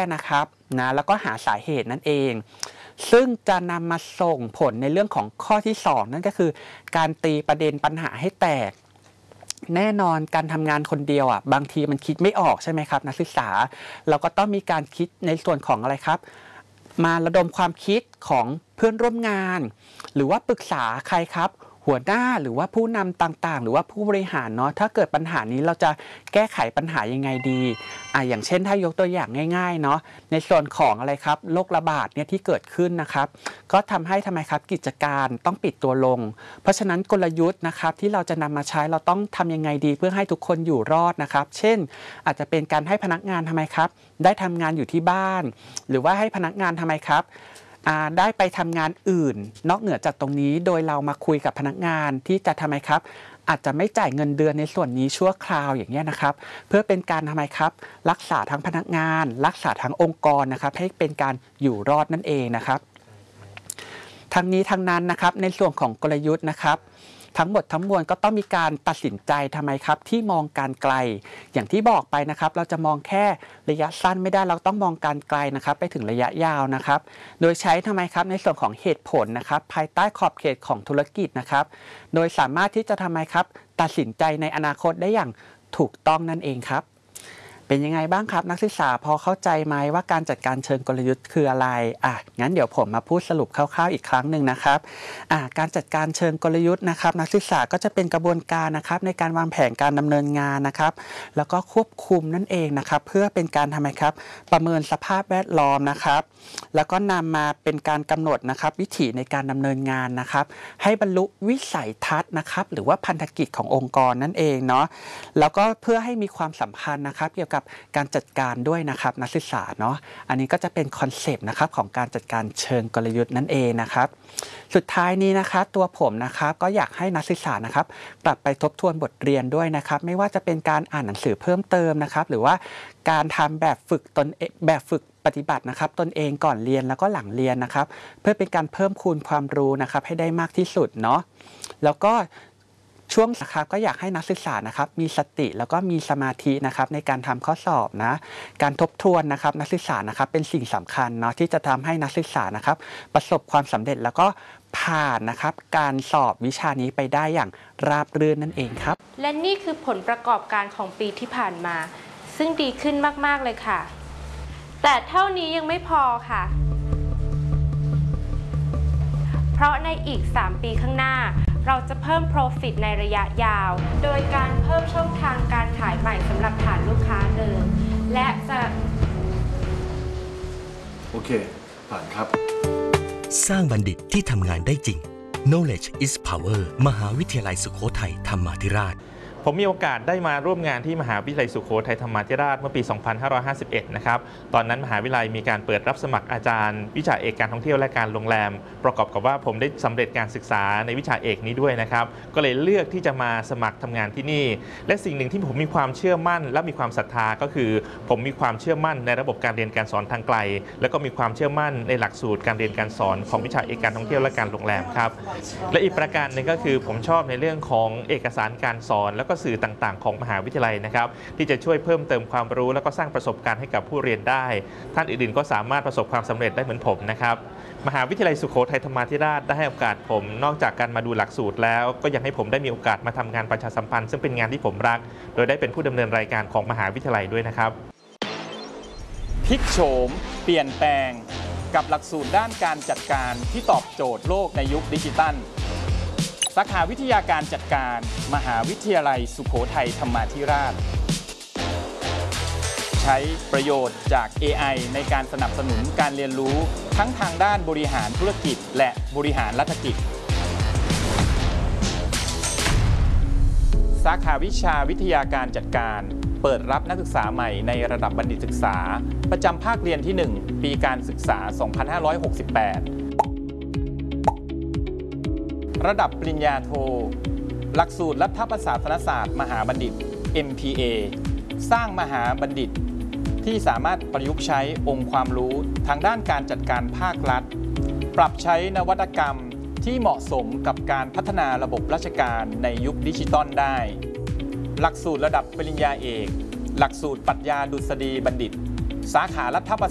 นะครับนะแล้วก็หาสาเหตุนั่นเองซึ่งจะนำมาส่งผลในเรื่องของข้อที่2นั่นก็คือการตีประเด็นปัญหาให้แตกแน่นอนการทำงานคนเดียวบางทีมันคิดไม่ออกใช่ไหมครับนักศึกษาเราก็ต้องมีการคิดในส่วนของอะไรครับมาระดมความคิดของเพื่อนร่วมงานหรือว่าปรึกษาใครครับหัวหน้าหรือว่าผู้นำต่างๆหรือว่าผู้บริหารเนาะถ้าเกิดปัญหานี้เราจะแก้ไขปัญหายังไงดีอย่างเช่นถ้ายกตัวอย่างง่ายๆเนาะในส่วนของอะไรครับโรคระบาดเนี่ยที่เกิดขึ้นนะครับก็ทำไมครับกิจการต้องปิดตัวลงเพราะฉะนั้นกลยุทธ์นะครับที่เราจะนำมาใช้เราต้องทำยังไงดีเพื่อให้ทุกคนอยู่รอดนะครับเช่นอาจจะเป็นการให้พนักงานครับได้ทำงานอยู่ที่บ้านหรือว่าให้พนักงานครับได้ไปทำงานอื่นนอกเหนือจากตรงนี้โดยเรามาคุยกับพนักงานที่จะครับอาจจะไม่จ่ายเงินเดือนในส่วนนี้ชั่วคราวอย่างนี้นะครับเพื่อเป็นการครับรักษาทั้งพนักงานรักษาทั้งองค์กรนะครับให้เป็นการอยู่รอดนั่นเองนะครับทั้งนี้ทั้งนั้นนะครับในส่วนของกลยุทธ์นะครับทั้งหมดทั้งมวลก็ต้องมีการตัดสินใจครับที่มองการไกลอย่างที่บอกไปนะครับเราจะมองแค่ระยะสั้นไม่ได้เราต้องมองการไกลนะครับไปถึงระยะยาวนะครับโดยใช้ครับในส่วนของเหตุผลนะครับภายใต้ขอบเขตของธุรกิจนะครับโดยสามารถที่จะครับตัดสินใจในอนาคตได้อย่างถูกต้องนั่นเองครับเป็นยังไงบ้างครับนักศึกษาพอเข้าใจไหมว่าการจัดการเชิงกลยุทธ์คืออะไรงั้นเดี๋ยวผมมาพูดสรุปคร่าวๆอีกครั้งหนึ่งนะครับการจัดการเชิงกลยุทธ์นะครับนักศึกษาก็จะเป็นกระบวนการนะครับในการวางแผนการดำเนินงานนะครับแล้วก็ควบคุมนั่นเองนะครับเพื่อเป็นการครับประเมินสภาพแวดล้อมนะครับแล้วก็นำมาเป็นการกำหนดวิถีในการดำเนินงานนะครับให้บรรลุวิสัยทัศน์นะครับหรือว่าพันธกิจขององค์กรนั่นเองเนาะแล้วก็เพื่อให้มีความสัมพันธ์นะครับเกี่ยวกับการจัดการด้วยนะครับนักศึกษาเนาะอันนี้ก็จะเป็นคอนเซปต์นะครับของการจัดการเชิงกลยุทธ์นั่นเองนะครับสุดท้ายนี้นะครับตัวผมนะครับก็อยากให้นักศึกษานะครับกลับไปทบทวนบทเรียนด้วยนะครับไม่ว่าจะเป็นการอ่านหนังสือเพิ่มเติมนะครับหรือว่าการทำแบบฝึกปฏิบัตินะครับตนเองก่อนเรียนแล้วก็หลังเรียนนะครับเพื่อเป็นการเพิ่มคูณความรู้นะครับให้ได้มากที่สุดเนาะแล้วก็ช่วงนะครับก็อยากให้นักศึกษานะครับมีสติแล้วก็มีสมาธินะครับในการทำข้อสอบนะการทบทวนนะครับนักศึกษานะครับเป็นสิ่งสำคัญเนาะที่จะทำให้นักศึกษานะครับประสบความสำเร็จแล้วก็ผ่านนะครับการสอบวิชานี้ไปได้อย่างราบรื่นนั่นเองครับและนี่คือผลประกอบการของปีที่ผ่านมาซึ่งดีขึ้นมากๆเลยค่ะแต่เท่านี้ยังไม่พอค่ะเพราะในอีก3 ปีข้างหน้าเราจะเพิ่ม Profit ในระยะยาวโดยการเพิ่มช่องทางการขายใหม่สำหรับฐานลูกค้าเดิมและจะโอเคผ่านครับสร้างบัณฑิตที่ทำงานได้จริง Knowledge is Power มหาวิทยาลัยสุโขทัยธรรมาธิราชผมมีโอกาสได้มาร่วมงานที่มหาวิทยาลัยสุโขทัยธรรมาธิราชเมื่อปี 2551 นะครับตอนนั้นมหาวิทยาลัยมีการเปิดรับสมัครอาจารย์วิชาเอกการท่องเที่ยวและการโรงแรมประกอบกับว่าผมได้สำเร็จการศึกษาในวิชาเอกนี้ด้วยนะครับก็เลยเลือกที่จะมาสมัครทำงานที่นี่และสิ่งหนึ่งที่ผมมีความเชื่อมั่นและมีความศรัทธาก็คือผมมีความเชื่อมั่นในระบบการเรียนการสอนทางไกลแล้วก็มีความเชื่อมั่นในหลักสูตรการเรียนการสอนของวิชาเอกการท่องเที่ยวและการโรงแรมครับและอีกประการหนึ่งก็คือผมชอบในเรื่องของเอกสารการสอนแล้วก็สื่อต่างๆของมหาวิทยาลัยนะครับที่จะช่วยเพิ่มเติมความรู้แล้วก็สร้างประสบการณ์ให้กับผู้เรียนได้ท่านอื่นๆก็สามารถประสบความสำเร็จได้เหมือนผมนะครับมหาวิทยาลัยสุโขทัยธรรมาธิราชได้ให้โอกาสผมนอกจากการมาดูหลักสูตรแล้วก็ยังให้ผมได้มีโอกาสมาทำงานประชาสัมพันธ์ซึ่งเป็นงานที่ผมรักโดยได้เป็นผู้ดำเนินรายการของมหาวิทยาลัยด้วยนะครับพลิกโฉมเปลี่ยนแปลงกับหลักสูตรด้านการจัดการที่ตอบโจทย์โลกในยุคดิจิทัลสาขาวิทยาการจัดการมหาวิทยาลัยสุโขทัยธรรมาธิราชใช้ประโยชน์จาก AI ในการสนับสนุนการเรียนรู้ทั้งทางด้านบริหารธุรกิจและบริหารรัฐกิจสาขาวิชาวิทยาการจัดการเปิดรับนักศึกษาใหม่ในระดับบัณฑิตศึกษาประจำภาคเรียนที่ 1 ปีการศึกษา 2568ระดับปริญญาโทหลักสูตรรัฐประศาสนศาสตร์มหาบัณฑิต MPA สร้างมหาบัณฑิตที่สามารถประยุกต์ใช้องค์ความรู้ทางด้านการจัดการภาครัฐปรับใช้นวัตกรรมที่เหมาะสมกับการพัฒนาระบบราชการในยุคดิจิตอลได้หลักสูตรระดับปริญญาเอกหลักสูตรปรัชญาดุษฎีบัณฑิตสาขารัฐประ